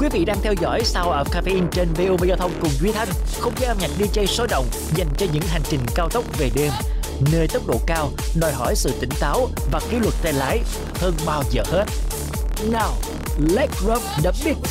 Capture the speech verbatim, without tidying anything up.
Quý vị đang theo dõi Sound of Caffeine trên vê o vê Giao thông cùng Duy Thanh, không gian âm nhạc đi jay sôi động dành cho những hành trình cao tốc về đêm, nơi tốc độ cao đòi hỏi sự tỉnh táo và kỷ luật tay lái hơn bao giờ hết. Now, let's drop the beat.